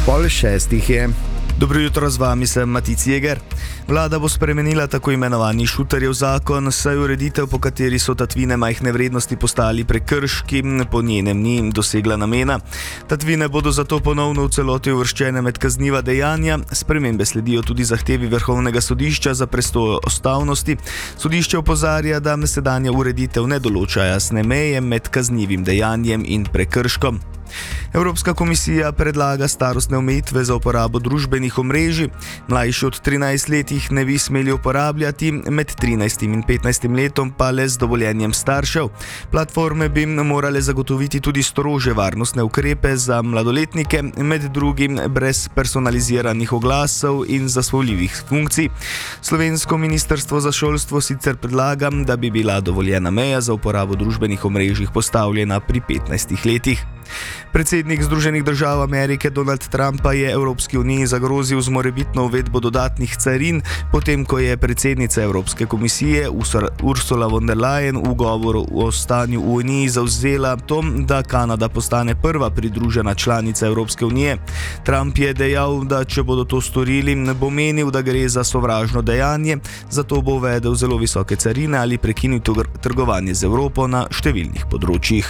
5:30 je. Dobro jutro, z vami sem Matic Jeger. Vlada bo spremenila tako imenovani šuterjev zakon, saj ureditev, po kateri so tatvine majhne vrednosti postali prekrški, po njenem ni dosegla namena. Tatvine bodo zato ponovno v celoti uvrščene med kazniva dejanja. Spremembe sledijo tudi zahtevi Vrhovnega sodišča za presojo ustavnosti. Sodišče opozarja, da sedanja ureditev ne določa jasne meje med kaznivim dejanjem in prekrškom. Evropska komisija predlaga starostne omejitve za uporabo družbenih omrežij. Mlajši od 13 let jih ne bi smeli uporabljati, med 13 in 15 letom pa le z dovoljenjem staršev. Platforme bi morale zagotoviti tudi strožje varnostne ukrepe za mladoletnike, med drugim brez personaliziranih oglasov in zasvojljivih funkcij. Slovensko ministrstvo za šolstvo sicer predlaga, da bi bila dovoljena meja za uporabo družbenih omrežij postavljena pri 15 letih. Predsednik Združenih držav Amerike Donald Trump pa je Evropski uniji zagrozil z morebitno uvedbo dodatnih carin, potem ko je predsednica Evropske komisije Ursula von der Leyen v govoru o stanju v Uniji zavzela to, da Kanada postane prva pridružena članica Evropske unije. Trump je dejal, da če bodo to storili, bo menil, da gre za sovražno dejanje, zato bo uvedel zelo visoke carine ali prekinil trgovanje z Evropo na številnih področjih.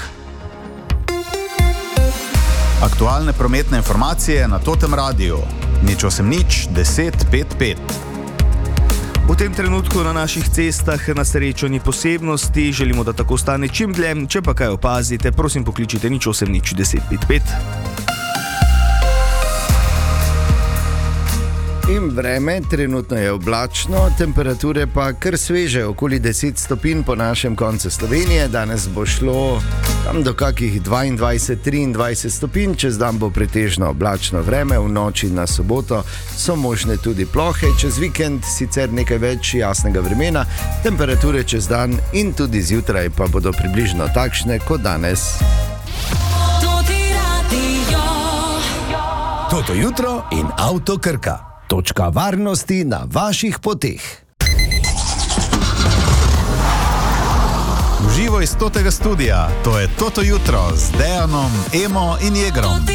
Aktualne prometne informacije na Totem Radiu. 080 10 55. V tem trenutku na naših cestah na srečo ni posebnosti, želimo, da tako stane čim dlje. Če pa kaj opazite, prosim pokličite 080 10 55. In vreme, trenutno je oblačno, temperature pa kar sveže, okoli 10 stopinj po našem koncu Slovenije. Danes bo šlo tam do kakih 22-23 stopinj, čez dan bo pretežno oblačno vreme, v noči na soboto so možne tudi plohe, čez vikend sicer nekaj več jasnega vremena, temperature čez dan in tudi zjutraj pa bodo približno takšne kot danes. Toto jutro in Avto Krka. Točka varnosti na vaših poteh. Uživo iz Totega studia, to je Toto jutro z Dejanom, Emo in Jegrom.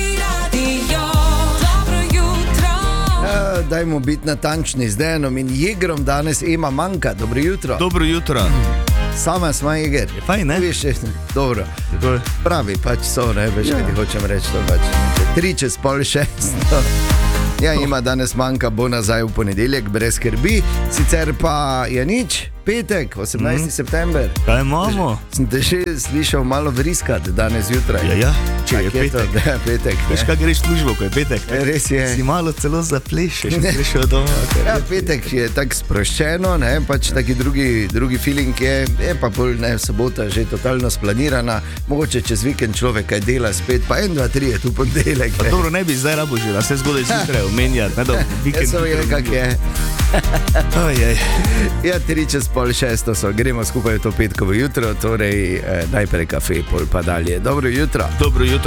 Dajmo biti natančni, z Dejanom in Jegrom danes Ema manjka. Dobro jutro. Dobro jutro. Sama smo Jeger. Fajn, ne? Veš, dobro. Pravi pač so, ne veš, kaj ti hočem reči, to pač. 5:03. Ja, ima danes manjka, bo nazaj v ponedeljek, brez skrbi. Sicer pa je nič, petek, 18. september. Kaj imamo? Sem te še slišal malo vriskati danes jutraj. Ja, če je petek. Petek. Veš, kaj greš službo, ko je petek? Res je. Si malo celo zaplešeš, prišel doma. Ja, petek je tako sproščeno, ne, pač taki drugi feeling je pa pol, ne, sobota že totalno splanirana, mogoče čez vikend človek kaj dela spet, pa 1, 2, 3 je tu ponedeljek. Dobro, ne bi zdaj rabo že, da se zgodaj zjutraj omenjati, ne, da vikend. Ja, je, kak je. Ja, 5:03 so, gremo skupaj v to petkovo jutro, torej najprej kafe, pol pa dalje. Dobro jutro. Dobro jutro.